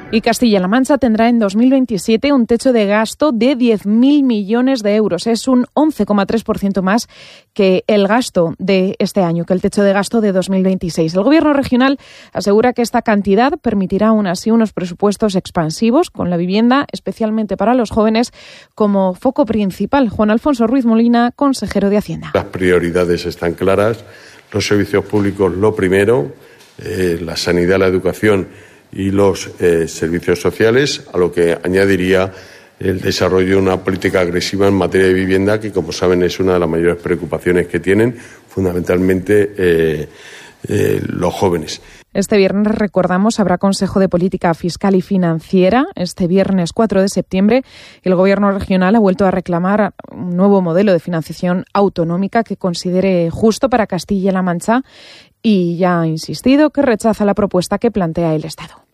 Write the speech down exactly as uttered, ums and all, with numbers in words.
Y Castilla-La Mancha tendrá en dos mil veintisiete un techo de gasto de diez mil millones de euros. Es un once coma tres por ciento más que el gasto de este año, que el techo de gasto de dos mil veintiséis. El Gobierno regional asegura que esta cantidad permitirá aún así unos presupuestos expansivos, con la vivienda, especialmente para los jóvenes, como foco principal. Juan Alfonso Ruiz Molina, consejero de Hacienda. Las prioridades están claras, los servicios públicos lo primero, eh, la sanidad, la educación y los eh, servicios sociales, a lo que añadiría el desarrollo de una política agresiva en materia de vivienda, que, como saben, es una de las mayores preocupaciones que tienen fundamentalmente eh, eh, los jóvenes. Este viernes, recordamos, habrá Consejo de Política Fiscal y Financiera. Este viernes cuatro de septiembre, el Gobierno regional ha vuelto a reclamar un nuevo modelo de financiación autonómica que considere justo para Castilla-La Mancha y ya ha insistido que rechaza la propuesta que plantea el Estado.